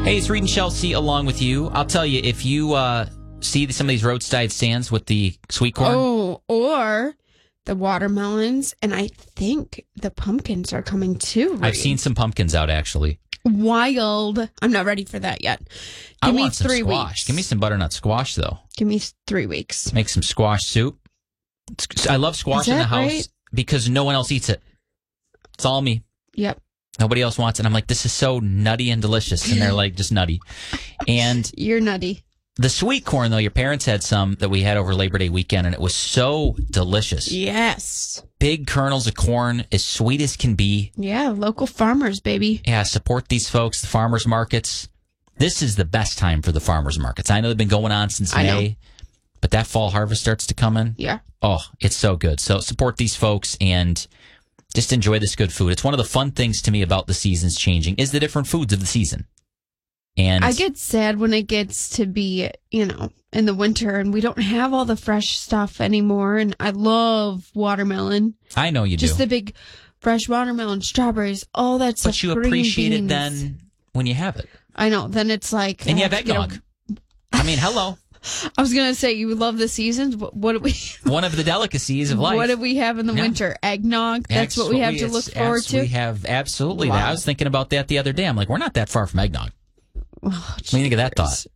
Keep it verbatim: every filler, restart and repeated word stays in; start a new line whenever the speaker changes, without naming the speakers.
Hey, it's Reed and Chelsea along with you. I'll tell you, if you uh, see some of these roadside stands with the sweet corn.
Oh, or the watermelons, and I think the pumpkins are coming too. Reed.
I've seen some pumpkins out, actually.
Wild. I'm not ready for that yet. Give
I
me
want some
three
squash.
weeks.
Give me some butternut squash, though.
Give me three weeks.
Make some squash soup. It's- I love squash
Is
in the
that
house
right?
because no one else eats it. It's all me.
Yep.
Nobody else wants it. I'm like, this is so nutty and delicious. And they're like, just nutty. And
You're nutty.
the sweet corn, though, your parents had some that we had over Labor Day weekend, and it was so delicious.
Yes.
Big kernels of corn, as sweet as can be.
Yeah, local farmers, baby.
Yeah, support these folks, the farmers markets. This is the best time for the farmers markets. I know they've been going on since
I know.
May, but that fall harvest starts to come in.
Yeah.
Oh, it's so good. So support these folks and just enjoy this good food. It's one of the fun things to me about the seasons changing is the different foods of the season. And
I get sad when it gets to be, you know, in the winter and we don't have all the fresh stuff anymore. And I love watermelon.
I know you
Just
do.
the big fresh watermelon, strawberries, all that stuff.
But you
green
appreciate it
beans.
then when you have it.
I know. Then it's like.
And you
I
have
to get a-
eggnog. I mean, hello.
I was going to say, you love the seasons. What, what do we
One of the delicacies of life.
What do we have in the
Yeah.
winter? Eggnog. That's what we have to
Absolutely,
look
it's
forward
abs-
to.
We have absolutely
Wow.
that. I was thinking about that the other day. I'm like, we're not that far from eggnog.
Oh,
What do you think of that
jeepers.
thought?